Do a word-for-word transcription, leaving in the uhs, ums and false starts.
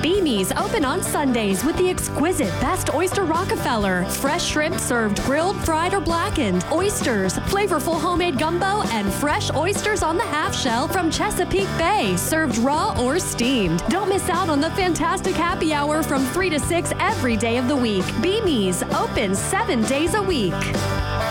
Beanie's open on Sundays with the exquisite Best Oyster Rockefeller. Fresh shrimp served grilled, fried, or blackened. Oysters, flavorful homemade gumbo, and fresh oysters on the half shell from Chesapeake Bay, served raw or steamed. Don't miss out on the fantastic happy hour from three to six every day of the week. Beanie's open seven days a week.